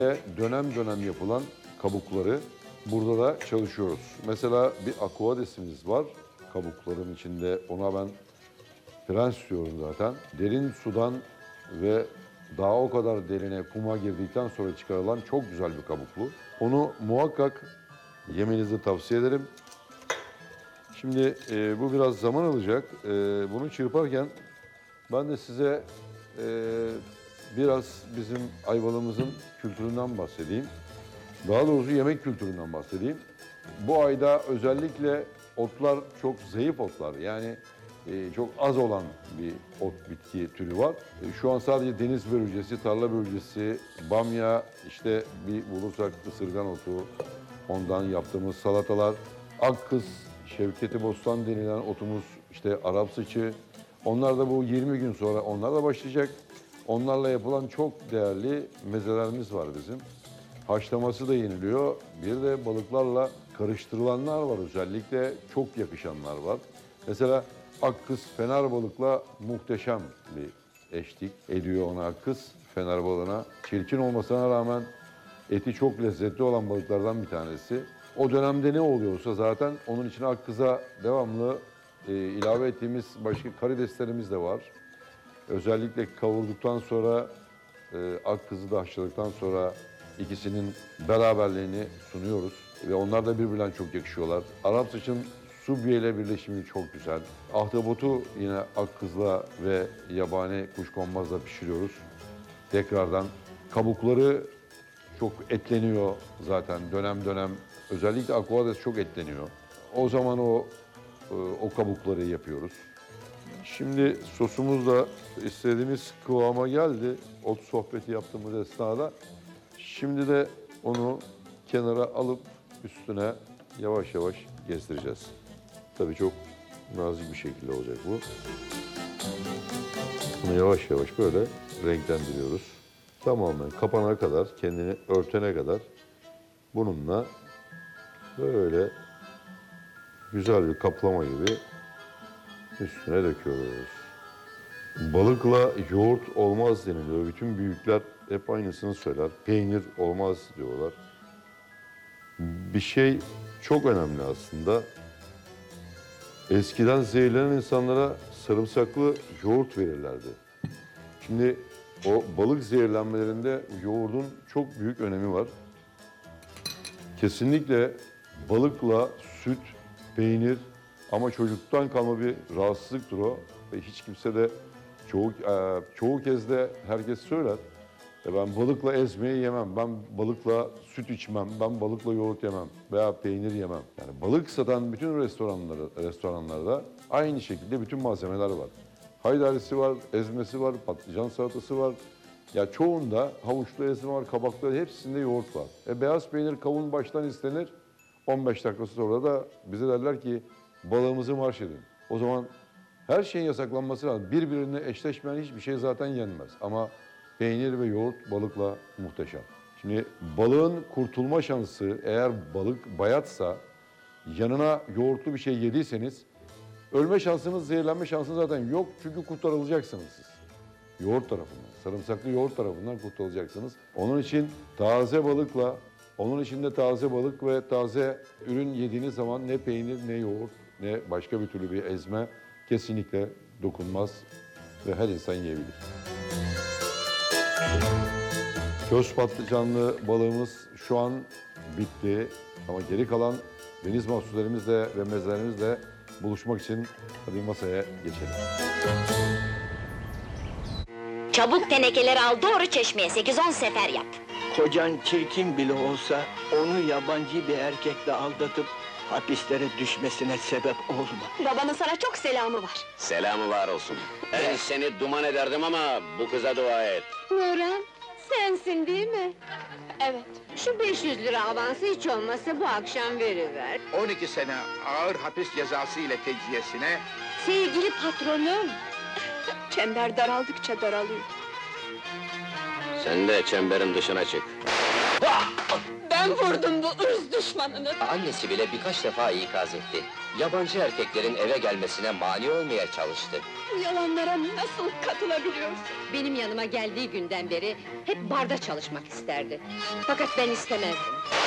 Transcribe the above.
Dönem dönem yapılan kabukları burada da çalışıyoruz. Mesela bir aquadesimiz var kabukların içinde. Ona ben prens diyorum zaten. Derin sudan ve daha o kadar derine kuma girdikten sonra çıkarılan çok güzel bir kabuklu. Onu muhakkak yemenizi tavsiye ederim. Şimdi bu biraz zaman alacak. Bunu çırparken ben de size biraz bizim Ayvalık'ımızın kültüründen bahsedeyim. Daha doğrusu yemek kültüründen bahsedeyim. Bu ayda özellikle otlar çok zayıf otlar. Yani çok az olan bir ot bitki türü var. Şu an sadece deniz börülcesi, tarla börülcesi, bamya, işte bir bulursak ısırgan otu, ondan yaptığımız salatalar, akkız, Şevketi Bostan denilen otumuz, işte Arap sıçı. Onlar da bu 20 gün sonra onlar da başlayacak. Onlarla yapılan çok değerli mezelerimiz var bizim. Haşlaması da yeniliyor. Bir de balıklarla karıştırılanlar var, özellikle çok yakışanlar var. Mesela akkız fener balıkla muhteşem bir eşlik ediyor ona akkız fener balığına. Çirkin olmasına rağmen eti çok lezzetli olan balıklardan bir tanesi. O dönemde ne oluyorsa zaten onun içine akkıza devamlı ilave ettiğimiz başka karideslerimiz de var. Özellikle kavurduktan sonra akkızı da haşladıktan sonra ikisinin beraberliğini sunuyoruz. Ve onlar da birbirine çok yakışıyorlar. Arap sıçın subye ile birleşimi çok güzel. Ahtapotu yine akkızla ve yabani kuşkonmazla pişiriyoruz. Tekrardan kabukları çok etleniyor zaten dönem dönem. Özellikle aquades çok etleniyor. O zaman o kabukları yapıyoruz. Şimdi sosumuz da istediğimiz kıvama geldi. Ot sohbeti yaptığımız esnada. Şimdi de onu kenara alıp üstüne yavaş yavaş gezdireceğiz. Tabii çok nazik bir şekilde olacak bu. Bunu yavaş yavaş böyle renklendiriyoruz. Tamamen kapana kadar, kendini örtene kadar bununla böyle güzel bir kaplama gibi üstüne döküyoruz. Balıkla yoğurt olmaz deniliyor. Bütün büyükler hep aynısını söyler. Peynir olmaz diyorlar. Bir şey çok önemli aslında. Eskiden zehirlenen insanlara sarımsaklı yoğurt verirlerdi. Şimdi o balık zehirlenmelerinde yoğurdun çok büyük önemi var. Kesinlikle balıkla süt, peynir ama çocukluktan kalma bir rahatsızlıktır o. Ve hiç kimse de çoğu kez de herkes söyler. Ben balıkla ezmeyi yemem, ben balıkla süt içmem, ben balıkla yoğurt yemem veya peynir yemem. Yani balık satan bütün restoranlarda aynı şekilde bütün malzemeler var. Haydarisi var, ezmesi var, patlıcan salatası var. Ya çoğunda havuçlu ezme var, kabaklı, hepsinde yoğurt var. Beyaz peynir kavun baştan istenir. 15 dakikası sonra da bize derler ki balığımızı marş edin. O zaman her şeyin yasaklanması lazım. Birbirine eşleşmeyen hiçbir şey zaten yenmez. Ama peynir ve yoğurt balıkla muhteşem. Şimdi balığın kurtulma şansı, eğer balık bayatsa, yanına yoğurtlu bir şey yediyseniz, ölme şansınız, zehirlenme şansınız zaten yok. Çünkü kurtarılacaksınız siz. Yoğurt tarafından, sarımsaklı yoğurt tarafından kurtulacaksınız. Onun için taze balıkla, onun içinde taze balık ve taze ürün yediğiniz zaman ne peynir, ne yoğurt, ne başka bir türlü bir ezme kesinlikle dokunmaz ve her insan yiyebilir. Köz patlıcanlı balığımız şu an bitti ama geri kalan deniz mahsullerimizle ve mezelerimizle buluşmak için hadi masaya geçelim. Çabuk tenekeleri al, doğru çeşmeye 8-10 sefer yap. Kocan çirkin bile olsa onu yabancı bir erkekle aldatıp hapislere düşmesine sebep olma. Babanın sana çok selamı var. Selamı var olsun. Ben seni duman ederdim ama bu kıza dua et. Nurhan, sensin değil mi? Evet. Şu 500 lira avansı hiç olmazsa bu akşam veriver. 12 sene ağır hapis cezası ile tecziyesine Sevgili patronum. Çember daraldıkça daralıyor. Sen de çemberin dışına çık. Ben Ben vurdum bu ırz düşmanını! Annesi bile birkaç defa ikaz etti. Yabancı erkeklerin eve gelmesine mani olmaya çalıştı. Bu yalanlara nasıl katılabiliyorsun? Benim yanıma geldiği günden beri hep barda çalışmak isterdi. Fakat ben istemezdim.